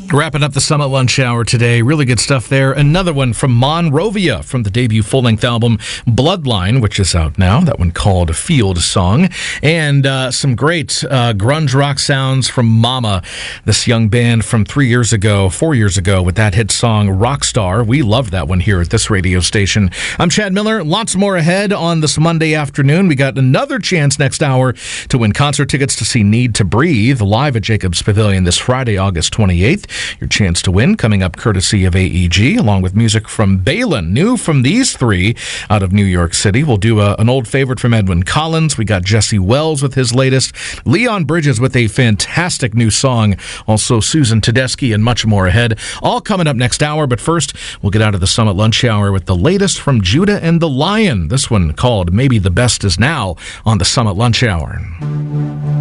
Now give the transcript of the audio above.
Wrapping up the Summit Lunch Hour today. Really good stuff there. Another one from Monrovia from the debut full-length album Bloodline, which is out now. That one called Field Song. And some great grunge rock sounds from Mama, this young band from 4 years ago, with that hit song Rockstar. We loved that one here at this radio station. I'm Chad Miller. Lots more ahead on this Monday afternoon. We got another chance next hour to win concert tickets to see Need to Breathe live at Jacobs Pavilion this Friday, August 28th. Your chance to win coming up courtesy of AEG, along with music from Balin. New from these three out of New York City. We'll do an old favorite from Edwyn Collins. We got Jesse Wells with his latest. Leon Bridges with a fantastic new song. Also Susan Tedeschi and much more ahead. All coming up next hour, but first we'll get out of the Summit Lunch Hour with the latest from Judah and the Lion. This one called Maybe the Best Is Now on the Summit Lunch Hour.